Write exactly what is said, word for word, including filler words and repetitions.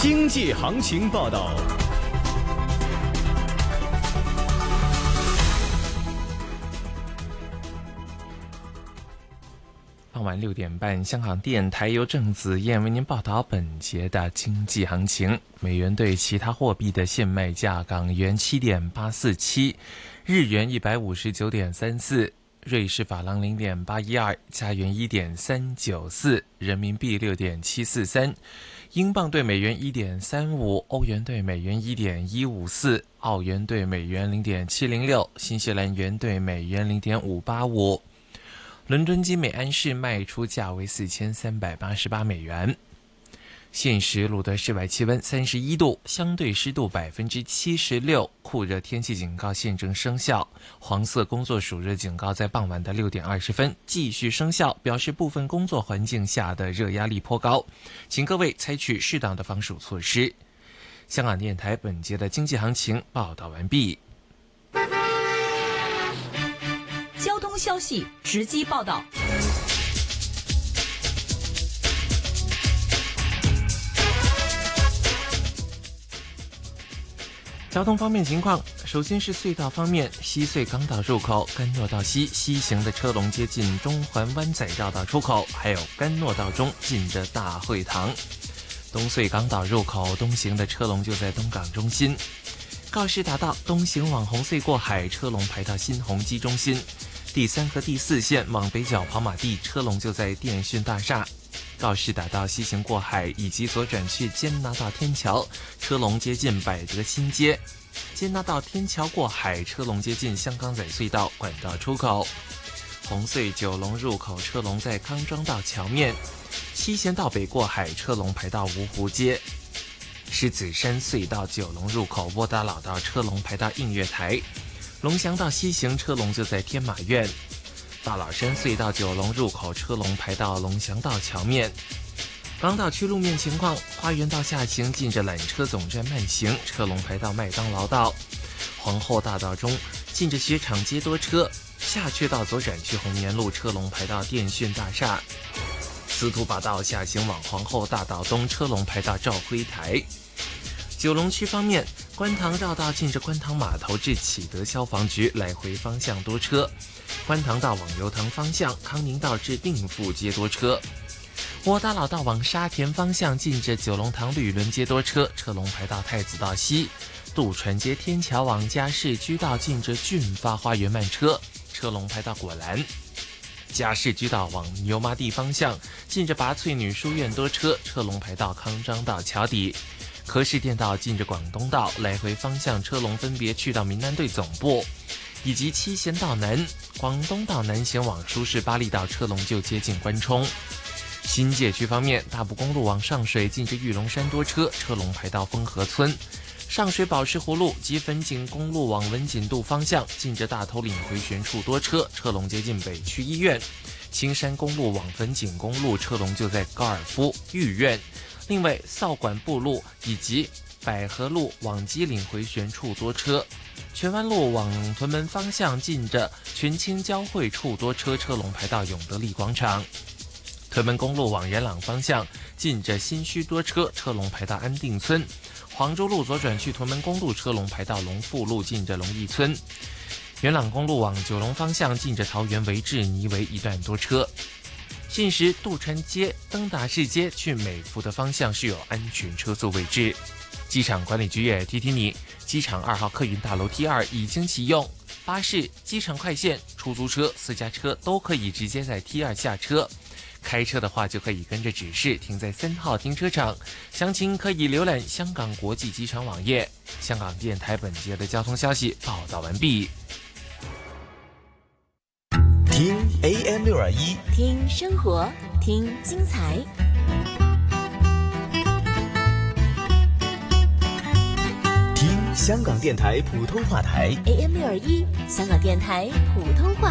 经济行情报道。 傍晚六点半，香港电台由郑子燕为您报道本节的经济行情。美元对其他货币的现卖价：港元七点八四七，日元一百五十九点三四，瑞士法郎零点八一二，加元一点三九四，人民币六点七四三，英镑对美元一点三五，欧元对美元一点一五四，澳元对美元零点七零六，新西兰元对美元零点五八五。伦敦金每安士卖出价为四千三百八十八美元。现时录得室外气温三十一度，相对湿度百分之七十六，酷热天气警告现正生效。黄色工作暑热警告在傍晚的六点二十分继续生效，表示部分工作环境下的热压力颇高，请各位采取适当的防暑措施。香港电台本节的经济行情报道完毕。 交通消息直击报道。 交通方面情况，首先是隧道方面，西隧港岛入口干诺道西西行的车龙接近中环湾仔绕道出口，还有干诺道中近着大会堂。东隧港岛入口东行的车龙就在东港中心。告士打道东行往红隧过海，车龙排到新鸿基中心。第三和第四线往北角跑马地，车龙就在电讯大厦。告士打道西行过海以及左转去坚拿道天桥，车龙接近百德新街。坚拿道天桥过海，车龙接近香港仔隧道管道出口。红隧九龙入口车龙在康庄道桥面。七贤道北过海，车龙排到芜湖街。狮子山隧道九龙入口窝打老道，车龙排到映月台。龙翔道西行车龙就在天马苑。大老山隧道九龙入口车龙排到龙翔道桥面。港岛区路面情况，花园道下行近着缆车总站慢行，车龙排到麦当劳道。皇后大道中近着雪场街多车，下去道左转去红棉路，车龙排到电讯大厦。司徒拔道下行往皇后大道东，车龙排到肇辉台。九龙区方面，观塘绕道近着观塘码头至启德消防局，来回方向多车。观塘道往油塘方向，康宁道至定富街多车。窝打老道往沙田方向近着九龙塘旅伦街多车，车龙排到太子道西。渡船街天桥往嘉士居道近着俊发花园慢车，车龙排到果栏。嘉士居道往牛麻地方向近着拔萃女书院多车，车龙排到康庄道桥底。柯士甸道近着广东道，来回方向车龙分别去到民安队总部，以及七贤道南、广东道南行往舒适巴利道，车龙就接近关冲。新界区方面，大埔公路往上水近着玉龙山多车，车龙排到丰和村。上水宝石湖路及粉锦公路往文锦渡方向近着大头岭回旋处多车，车龙接近北区医院。青山公路往粉锦公路，车龙就在高尔夫御苑。另外，扫管部路以及百合路往基岭回旋处多车，荃湾路往屯门方向近着群青交汇处多车，车龙排到永德利广场。屯门公路往元朗方向近着新墟多车，车龙排到安定村。黄州路左转去屯门公路，车龙排到龙富路近着龙义村。元朗公路往九龙方向近着桃园维至尼维一段多车。现时渡船街、登打士街去美孚的方向是有安全车速位置。机场管理局也提提你，机场二号客运大楼 T 二 已经启用，巴士、机场快线、出租车、私家车都可以直接在 T 二 下车。开车的话就可以跟着指示停在三号停车场，详情可以浏览香港国际机场网页。香港电台本节的交通消息报道完毕。 听 A M 六二一， 听生活，听精彩。 听香港电台普通话台 A M 六二一，香港电台普通话